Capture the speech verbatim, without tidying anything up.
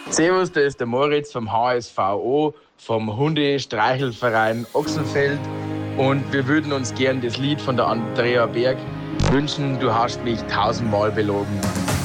Servus, da ist der Moritz vom H S V O, vom Hundestreichelverein Ochsenfeld. Und wir würden uns gern das Lied von der Andrea Berg wünschen. Du hast mich tausendmal belogen.